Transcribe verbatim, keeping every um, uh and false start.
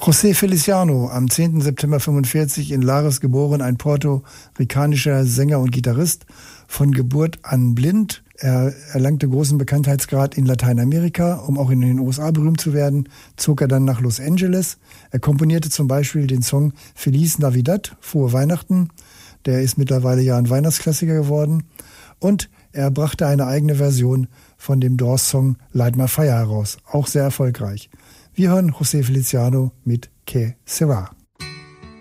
José Feliciano, am zehnten September fünfundvierzig in Lares geboren, ein puerto-ricanischer Sänger und Gitarrist, von Geburt an blind. Er erlangte großen Bekanntheitsgrad in Lateinamerika, um auch in den U S A berühmt zu werden, zog er dann nach Los Angeles. Er komponierte zum Beispiel den Song Feliz Navidad, Frohe Weihnachten. Der ist mittlerweile ja ein Weihnachtsklassiker geworden. Und er brachte eine eigene Version von dem Doors-Song Light My Fire heraus, auch sehr erfolgreich. Wir hören José Feliciano mit Que Sera.